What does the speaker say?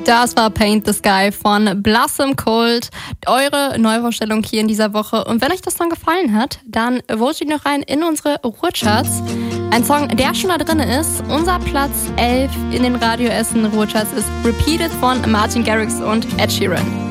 Das war Paint the Sky von Blossom Cold, eure Neuvorstellung hier in dieser Woche. Und wenn euch das Song gefallen hat, dann votet noch rein in unsere Ruhrcharts. Ein Song, der schon da drin ist. Unser Platz 11 in den Radio Essen Ruhrcharts ist Repeated von Martin Garrix und Ed Sheeran.